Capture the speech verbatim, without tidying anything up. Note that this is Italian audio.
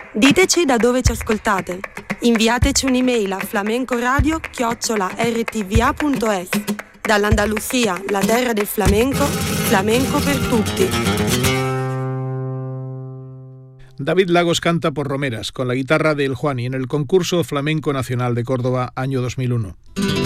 Diteci da dove ci ascoltate. Inviateci un'email a flamencoradio chiocciola erre ti vi a punto es. Dall'Andalusia, la terra del flamenco, flamenco per tutti. David Lagos canta por Romeras con la guitarra del Juani en el concurso Flamenco Nacional de Córdoba año dos mil uno.